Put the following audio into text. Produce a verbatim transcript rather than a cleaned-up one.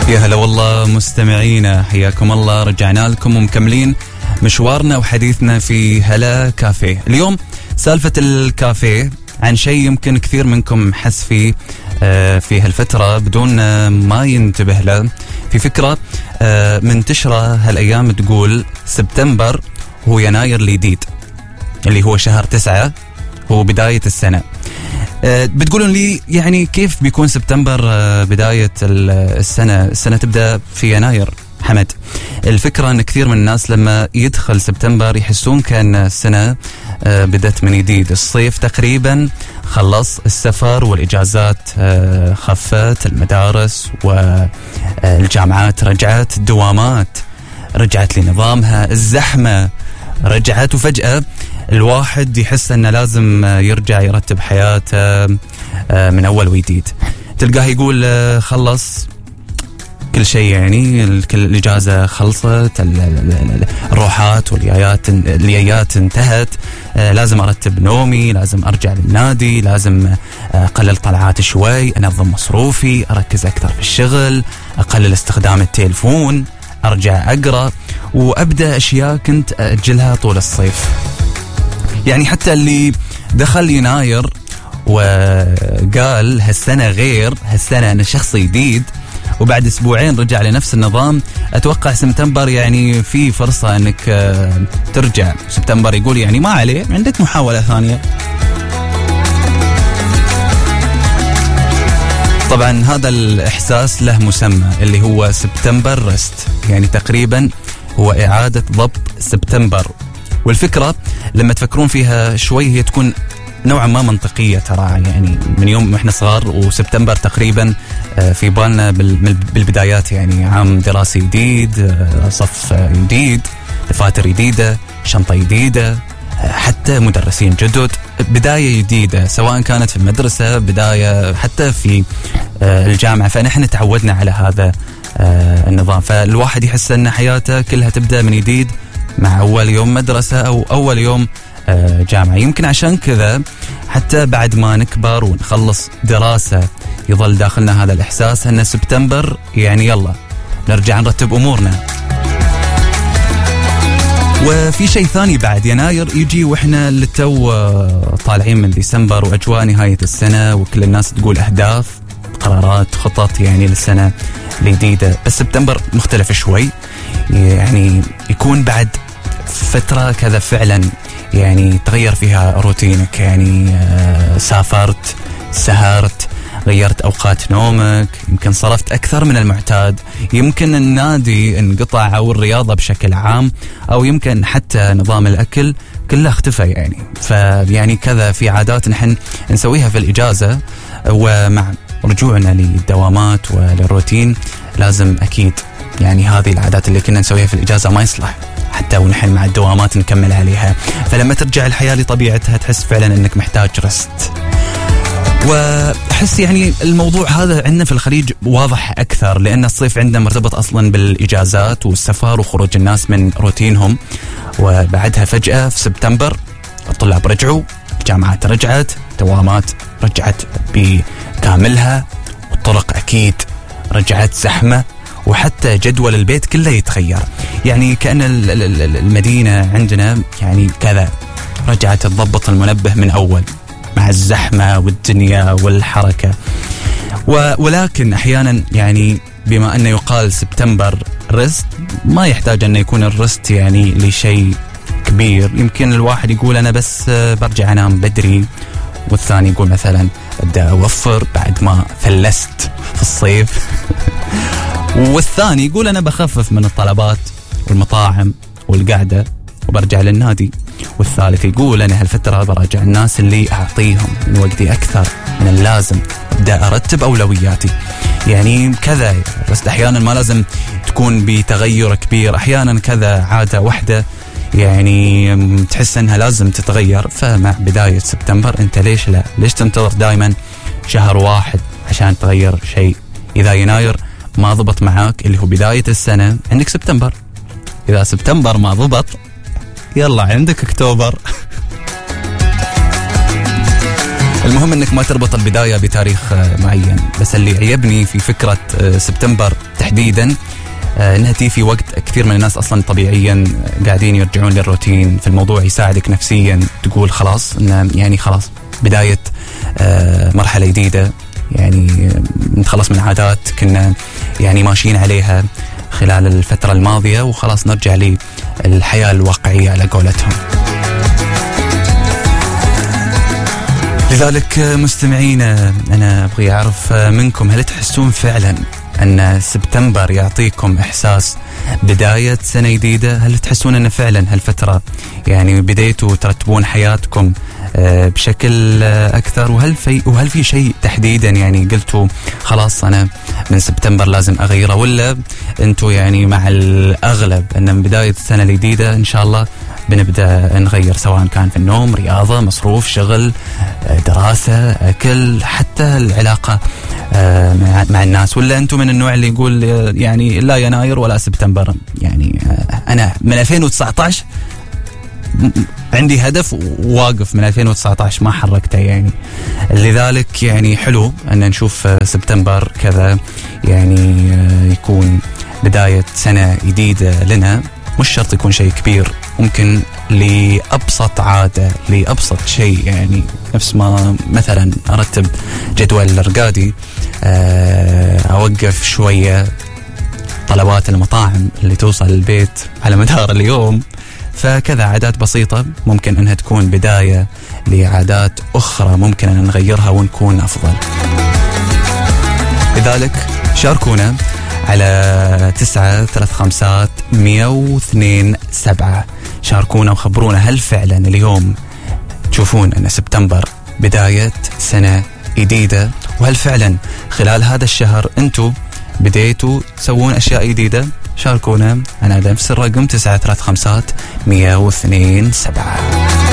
يا هلا والله مستمعينا، حياكم الله. رجعنا لكم ومكملين مشوارنا وحديثنا في هلا كافيه. اليوم سالفة الكافيه عن شيء يمكن كثير منكم حس فيه في هالفترة بدون ما ينتبه له. في فكرة منتشرة هالأيام تقول سبتمبر هو يناير الجديد، اللي هو شهر تسعة، هو بداية السنة. بتقولون لي يعني كيف بيكون سبتمبر بداية السنة؟ السنة تبدأ في يناير حمد. الفكرة أن كثير من الناس لما يدخل سبتمبر يحسون كأن السنة بدأت من جديد. الصيف تقريبا خلص، السفر والإجازات خفت، المدارس والجامعات رجعت، الدوامات رجعت لنظامها، الزحمة رجعت، وفجأة الواحد يحس أنه لازم يرجع يرتب حياته من أول وجديد. تلقاه يقول خلص كل شيء، يعني الإجازة خلصت، الروحات واليايات اليايات انتهت، لازم أرتب نومي، لازم أرجع للنادي، لازم أقلل طلعات شوي، أنظم مصروفي، أركز أكثر في الشغل، أقلل استخدام التليفون، أرجع أقرأ، وأبدأ أشياء كنت أجلها طول الصيف. يعني حتى اللي دخل يناير وقال هالسنة غير، هالسنة أنا شخص جديد، وبعد أسبوعين رجع لنفس النظام، أتوقع سبتمبر يعني في فرصة أنك ترجع. سبتمبر يقول يعني ما عليه، عندك محاولة ثانية. طبعا هذا الإحساس له مسمى اللي هو سبتمبر رست، يعني تقريبا هو إعادة ضبط سبتمبر. والفكرة لما تفكرون فيها شوي هي تكون نوعا ما منطقية ترى، يعني من يوم احنا صغار وسبتمبر تقريبا في بالنا بالبدايات، يعني عام دراسي جديد، صف جديد، دفاتر جديدة، شنطة جديدة، حتى مدرسين جدد، بداية جديدة سواء كانت في المدرسة، بداية حتى في الجامعة. فنحن تعودنا على هذا النظام، فالواحد يحس أن حياته كلها تبدأ من جديد مع أول يوم مدرسة أو أول يوم جامعة. يمكن عشان كذا حتى بعد ما نكبر ونخلص دراسة يظل داخلنا هذا الإحساس أن سبتمبر يعني يلا نرجع نرتب أمورنا. وفي شيء ثاني بعد، يناير يجي وإحنا للتو طالعين من ديسمبر وأجواء نهاية السنة، وكل الناس تقول أهداف، قرارات، خطط يعني للسنة الجديدة. بس سبتمبر مختلف شوي، يعني يكون بعد فترة كذا فعلا يعني تغير فيها روتينك، يعني آه سافرت، سهرت، غيرت أوقات نومك، يمكن صرفت أكثر من المعتاد، يمكن النادي انقطع أو الرياضة بشكل عام، أو يمكن حتى نظام الأكل كله اختفى. يعني فيعني كذا في عادات نحن نسويها في الإجازة، ومع رجوعنا للدوامات وللروتين لازم أكيد يعني هذه العادات اللي كنا نسويها في الإجازة ما يصلح حتى ونحن مع الدوامات نكمل عليها. فلما ترجع الحياة لطبيعتها تحس فعلا أنك محتاج رست. وأحس يعني الموضوع هذا عندنا في الخليج واضح أكثر، لأن الصيف عندنا مرتبط أصلا بالإجازات والسفر وخروج الناس من روتينهم، وبعدها فجأة في سبتمبر الطلاب رجعوا، الجامعات رجعت، دوامات رجعت بكاملها، والطرق أكيد رجعت زحمة، وحتى جدول البيت كله يتغير. يعني كأن المدينة عندنا يعني كذا رجعت تضبط المنبه من أول مع الزحمة والدنيا والحركة. ولكن أحيانا يعني بما أنه يقال سبتمبر رست، ما يحتاج أن يكون الرست يعني لشيء كبير. يمكن الواحد يقول أنا بس برجع أنام بدري، والثاني يقول مثلا أبدأ أوفر بعد ما فلست في الصيف والثاني يقول أنا بخفف من الطلبات والمطاعم والقعدة وبرجع للنادي، والثالث يقول أنا هالفترة براجع الناس اللي أعطيهم من وقتي أكثر من اللازم، أبدأ أرتب أولوياتي. يعني كذا، بس أحيانا ما لازم تكون بتغير كبير، أحيانا كذا عادة واحدة يعني تحس أنها لازم تتغير. فمع بداية سبتمبر أنت ليش لا؟ ليش تنتظر دائما شهر واحد عشان تغير شيء؟ إذا يناير ما ضبط معاك اللي هو بداية السنة، عندك سبتمبر. إذا سبتمبر ما ضبط يلا عندك أكتوبر. المهم انك ما تربط البداية بتاريخ معين. بس اللي عيبني في فكرة سبتمبر تحديدا انها تي في وقت كثير من الناس اصلا طبيعيا قاعدين يرجعون للروتين، في الموضوع يساعدك نفسيا تقول خلاص انه يعني خلاص بداية مرحلة جديدة، يعني نتخلص من عادات كنا يعني ماشيين عليها خلال الفترة الماضية وخلاص نرجع للحياة الواقعية على قولتهم. لذلك مستمعينا أنا أبغي أعرف منكم، هل تحسون فعلا أن سبتمبر يعطيكم إحساس بداية سنة جديدة؟ هل تحسون أن فعلا هالفترة يعني بديتوا ترتبون حياتكم بشكل أكثر؟ وهل في وهل في شيء تحديدا يعني قلتوا خلاص أنا من سبتمبر لازم أغيره، ولا أنتوا يعني مع الأغلب أن من بداية السنة الجديدة إن شاء الله بنبدأ نغير، سواء كان في النوم، رياضة، مصروف، شغل، دراسة، أكل، حتى العلاقة مع الناس؟ ولا أنتم من النوع اللي يقول يعني لا يناير ولا سبتمبر، يعني أنا من ألفين وتسعة عشر عندي هدف وواقف من ألفين وتسعة عشر ما حركته يعني. لذلك يعني حلو أن نشوف سبتمبر كذا يعني يكون بداية سنة جديدة لنا، مش شرط يكون شيء كبير، ممكن لأبسط عادة، لأبسط شيء، يعني نفس ما مثلا أرتب جدول رقادي، أوقف شوية طلبات المطاعم اللي توصل البيت على مدار اليوم. فكذا عادات بسيطة ممكن أنها تكون بداية لعادات أخرى ممكن أن نغيرها ونكون أفضل. لذلك شاركونا على تسعة ثلاث خمسات مية واثنين سبعة، شاركونا وخبرونا هل فعلا اليوم تشوفون أن سبتمبر بداية سنة جديدة، وهل فعلا خلال هذا الشهر أنتوا بديتوا تسوون أشياء جديدة؟ شاركونا. أنا نفس الرقم تسعة ثلاث خمسات مية واثنين سبعة.